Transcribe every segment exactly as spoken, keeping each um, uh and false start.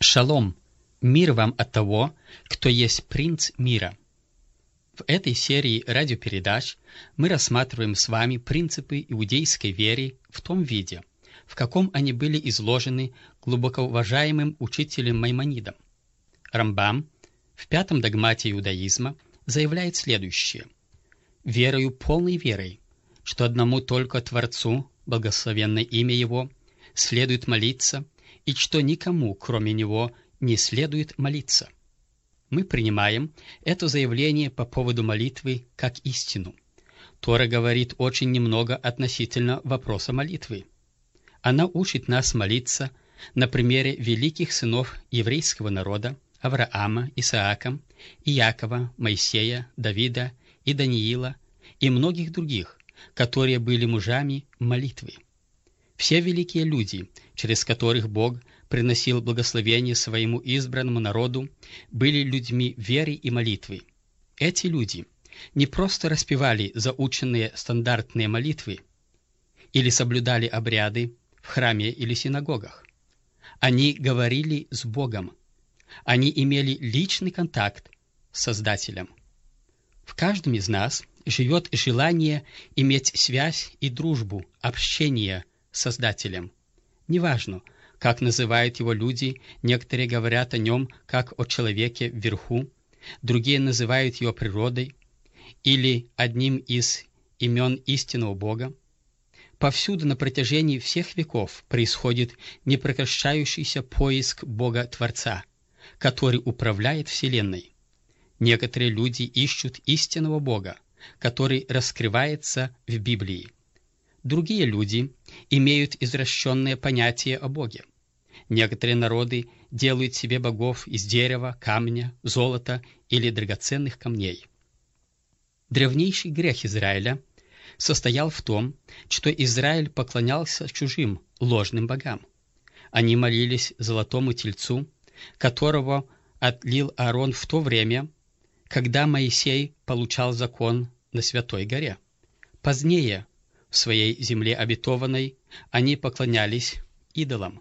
Шалом! Мир вам от того, кто есть принц мира. В этой серии радиопередач мы рассматриваем с вами принципы иудейской веры в том виде, в каком они были изложены глубоко уважаемым учителем Маймонидом. Рамбам в пятом догмате иудаизма заявляет следующее: «Верою полной верой, что одному только Творцу, благословенное имя Его, следует молиться, и что никому, кроме Него, не следует молиться». Мы принимаем это заявление по поводу молитвы как истину. Тора говорит очень немного относительно вопроса молитвы. Она учит нас молиться на примере великих сынов еврейского народа Авраама, Исаака, Иакова, Моисея, Давида и Даниила и многих других, которые были мужами молитвы. Все великие люди, через которых Бог приносил благословение своему избранному народу, были людьми веры и молитвы. Эти люди не просто распевали заученные стандартные молитвы или соблюдали обряды в храме или синагогах. Они говорили с Богом. Они имели личный контакт с Создателем. В каждом из нас живет желание иметь связь и дружбу, общение с Создателем. Неважно, как называют его люди, некоторые говорят о нем как о человеке вверху, другие называют его природой или одним из имен истинного Бога. Повсюду на протяжении всех веков происходит непрекращающийся поиск Бога-Творца, который управляет Вселенной. Некоторые люди ищут истинного Бога, который раскрывается в Библии. Другие люди имеют извращенное понятие о Боге. Некоторые народы делают себе богов из дерева, камня, золота или драгоценных камней. Древнейший грех Израиля состоял в том, что Израиль поклонялся чужим, ложным богам. Они молились золотому тельцу, которого отлил Аарон в то время, когда Моисей получал закон на Святой горе. Позднее, в своей земле обетованной, они поклонялись идолам.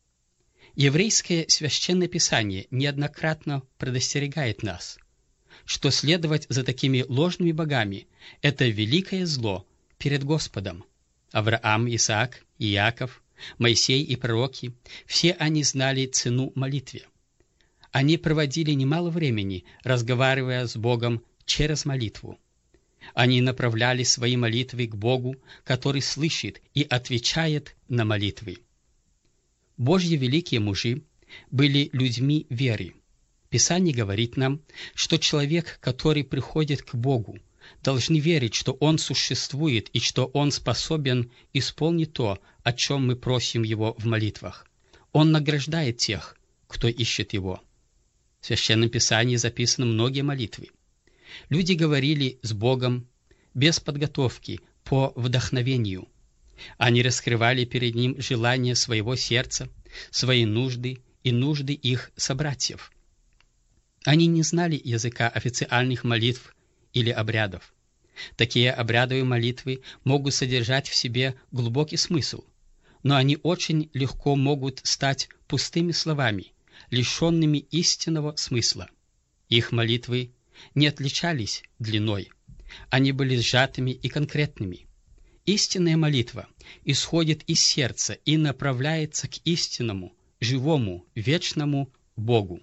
Еврейское священное писание неоднократно предостерегает нас, что следовать за такими ложными богами – это великое зло перед Господом. Авраам, Исаак, Иаков, Моисей и пророки – все они знали цену молитве. Они проводили немало времени, разговаривая с Богом через молитву. Они направляли свои молитвы к Богу, который слышит и отвечает на молитвы. Божьи великие мужи были людьми веры. Писание говорит нам, что человек, который приходит к Богу, должен верить, что Он существует и что Он способен исполнить то, о чем мы просим Его в молитвах. Он награждает тех, кто ищет Его. В Священном Писании записаны многие молитвы. Люди говорили с Богом без подготовки, по вдохновению. Они раскрывали перед Ним желания своего сердца, свои нужды и нужды их собратьев. Они не знали языка официальных молитв или обрядов. Такие обрядовые молитвы могут содержать в себе глубокий смысл, но они очень легко могут стать пустыми словами, лишенными истинного смысла. Их молитвы не отличались длиной, они были сжатыми и конкретными. Истинная молитва исходит из сердца и направляется к истинному, живому, вечному Богу.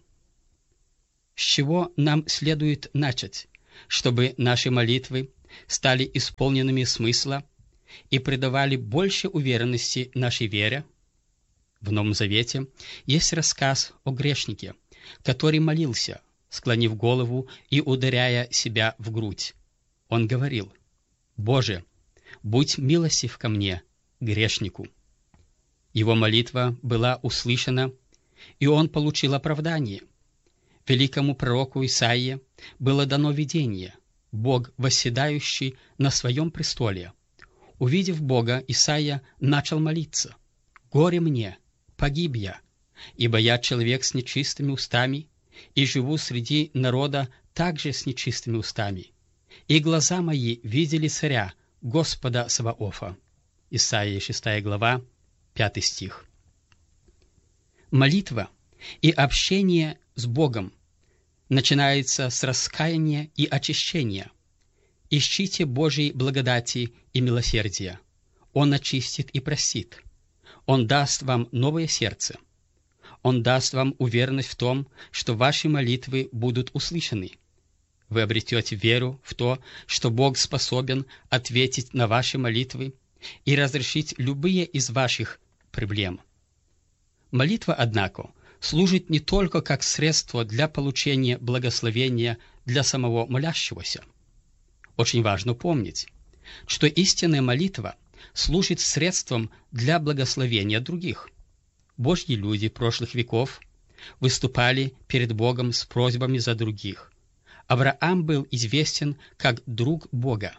С чего нам следует начать, чтобы наши молитвы стали исполненными смысла и придавали больше уверенности нашей вере? В Новом Завете есть рассказ о грешнике, который молился, склонив голову и ударяя себя в грудь. Он говорил: «Боже, будь милостив ко мне, грешнику». Его молитва была услышана, и он получил оправдание. Великому пророку Исаии было дано видение: Бог, восседающий на своем престоле. Увидев Бога, Исаия начал молиться: «Горе мне, погиб я, ибо я человек с нечистыми устами, и живу среди народа также с нечистыми устами. И глаза мои видели царя, Господа Саваофа». Исаия шестая глава, пятый стих. Молитва И общение с Богом начинается с раскаяния и очищения. Ищите Божьей благодати и милосердия. Он очистит и простит. Он даст вам новое сердце. Он даст вам уверенность в том, что ваши молитвы будут услышаны. Вы обретете веру в то, что Бог способен ответить на ваши молитвы и разрешить любые из ваших проблем. Молитва, однако, служит не только как средство для получения благословения для самого молящегося. Очень важно помнить, что истинная молитва служит средством для благословения других. Божьи люди прошлых веков выступали перед Богом с просьбами за других. Авраам был известен как друг Бога.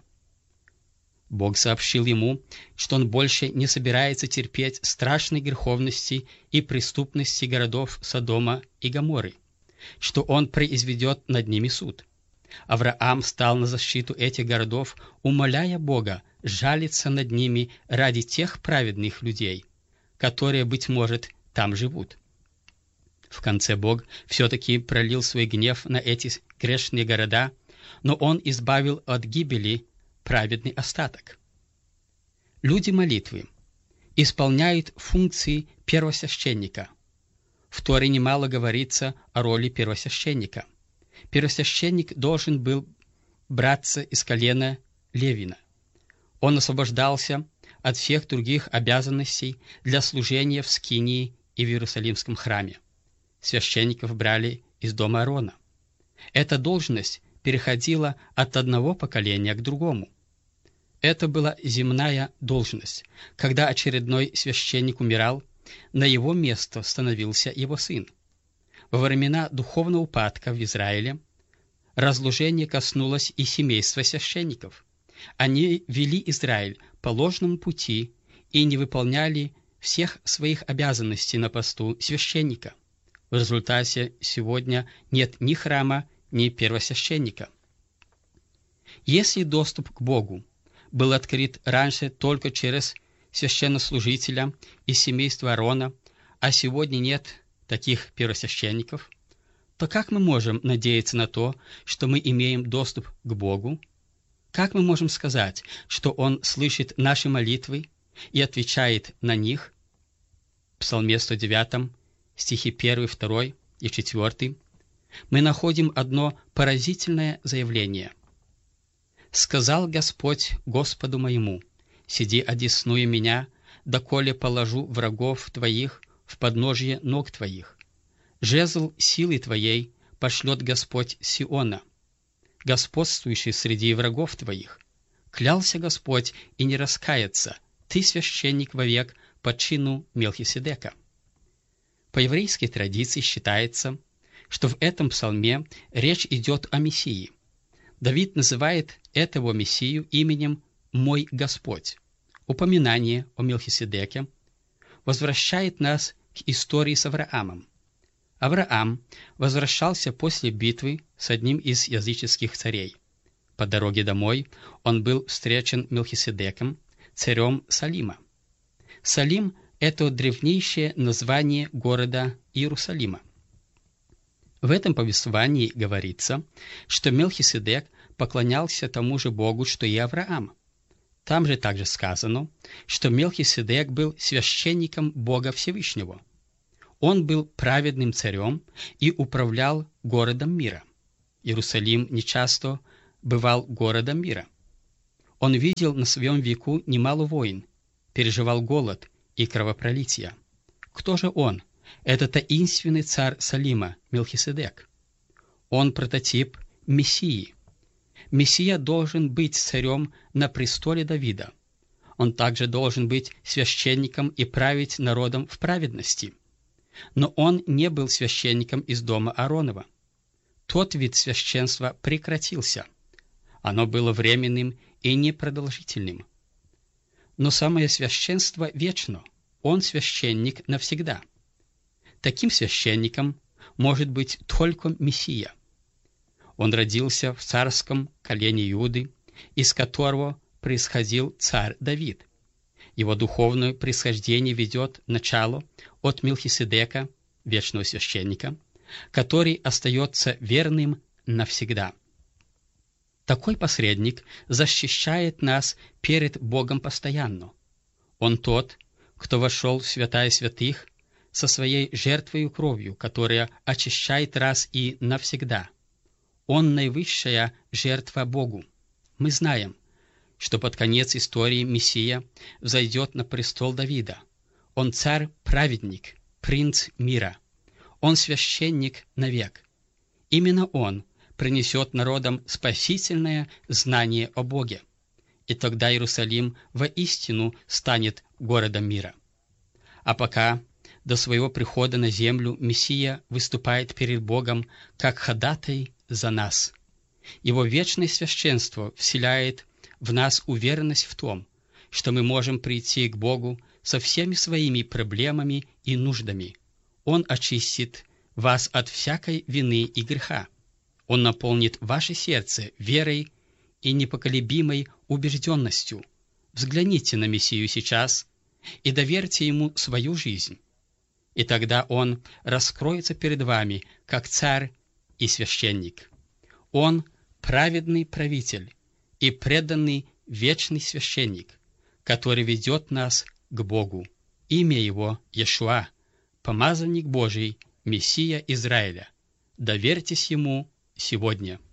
Бог сообщил ему, что он больше не собирается терпеть страшной греховности и преступности городов Содома и Гоморры, что он произведет над ними суд. Авраам стал на защиту этих городов, умоляя Бога жалиться над ними ради тех праведных людей, которые, быть может, там живут. В конце Бог все-таки пролил свой гнев на эти грешные города, но Он избавил от гибели праведный остаток. Люди молитвы исполняют функции первосвященника. В Торе немало говорится о роли первосвященника. Первосвященник должен был браться из колена Левина. Он освобождался от всех других обязанностей для служения в Скинии и в Иерусалимском храме. Священников брали из дома Аарона. Эта должность переходила от одного поколения к другому. Это была земная должность. Когда очередной священник умирал, на его место становился его сын. Во времена духовного упадка в Израиле разложение коснулось и семейства священников. Они вели Израиль по ложному пути и не выполняли всех своих обязанностей на посту священника. В результате сегодня нет ни храма, ни первосвященника. Если доступ к Богу был открыт раньше только через священнослужителя из семейства Аарона, а сегодня нет таких первосвященников, то как мы можем надеяться на то, что мы имеем доступ к Богу? Как мы можем сказать, что Он слышит наши молитвы и отвечает на них? В Псалме сто девятом, стихи первый, второй и четвёртый, мы находим одно поразительное заявление. «Сказал Господь Господу моему, сиди одесную меня, доколе положу врагов твоих в подножье ног твоих. Жезл силы твоей пошлет Господь Сиона, господствующий среди врагов твоих. Клялся Господь и не раскается, ты священник вовек по чину Мелхиседека». По еврейской традиции считается, что в этом псалме речь идет о Мессии. Давид называет этого Мессию именем «Мой Господь». Упоминание о Мелхиседеке возвращает нас к истории с Авраамом. Авраам возвращался после битвы с одним из языческих царей. По дороге домой он был встречен Мелхиседеком, царем Салима. Салим – это древнейшее название города Иерусалима. В этом повествовании говорится, что Мелхиседек поклонялся тому же Богу, что и Авраам. Там же также сказано, что Мелхиседек был священником Бога Всевышнего. Он был праведным царем и управлял городом мира. Иерусалим нечасто бывал городом мира. Он видел на своем веку немало войн, переживал голод и кровопролитие. Кто же он? Это таинственный царь Салима, Мелхиседек. Он прототип Мессии. Мессия должен быть царем на престоле Давида. Он также должен быть священником и править народом в праведности. Но он не был священником из дома Ааронова. Тот вид священства прекратился. Оно было временным и непродолжительным. Но самое священство вечно. Он священник навсегда. Таким священником может быть только Мессия. Он родился в царском колене Иуды, из которого происходил царь Давид. Его духовное происхождение ведет начало от Мелхиседека вечного священника, который остается верным навсегда. Такой посредник защищает нас перед Богом постоянно. Он тот, кто вошел в святая святых со своей жертвою кровью, которая очищает раз и навсегда. Он наивысшая жертва Богу. Мы знаем, что под конец истории Мессия взойдет на престол Давида. Он царь-праведник, принц мира. Он священник навек. Именно он принесет народам спасительное знание о Боге. И тогда Иерусалим воистину станет городом мира. А пока до своего прихода на землю Мессия выступает перед Богом как ходатай за нас. Его вечное священство вселяет в нас уверенность в том, что мы можем прийти к Богу со всеми своими проблемами и нуждами. Он очистит вас от всякой вины и греха. Он наполнит ваше сердце верой и непоколебимой убежденностью. Взгляните на Мессию сейчас и доверьте Ему свою жизнь. И тогда Он раскроется перед вами, как царь и священник. Он праведный правитель и преданный вечный священник, который ведет нас к Богу. Имя Его Иешуа, помазанник Божий, Мессия Израиля. Доверьтесь Ему сегодня.